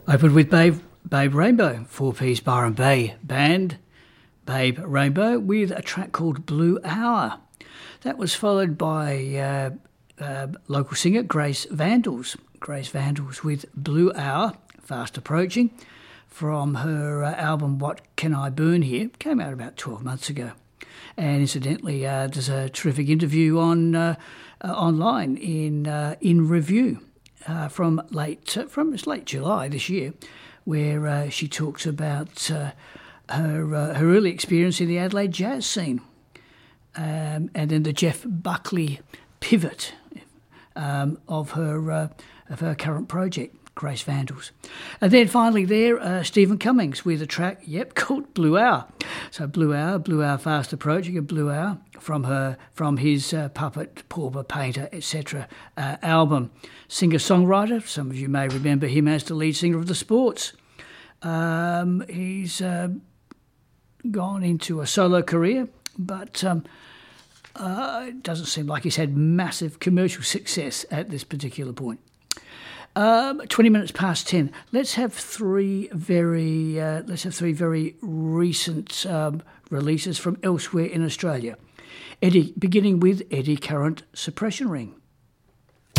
Opened with Babe Rainbow, four-piece Byron Bay band, Babe Rainbow, with a track called Blue Hour. That was followed by local singer Grace Vandals with Blue Hour, Fast Approaching, from her album What Can I Burn Here, came out about 12 months ago. And incidentally, there's a terrific interview on online in Review from late July this year, where she talks about her early experience in the Adelaide jazz scene, and then the Jeff Buckley pivot of her current project, Grace Vandals. And then finally there, Stephen Cummings with a track, called Blue Hour. So Blue Hour Fast Approaching, a Blue Hour from his Puppet, Pauper, Painter, etc. album. Singer-songwriter, some of you may remember him as the lead singer of The Sports. He's gone into a solo career, but it doesn't seem like he's had massive commercial success at this particular point. 20 minutes past 10. Let's have three very recent releases from elsewhere in Australia. Beginning with Eddie Current, Suppression Ring.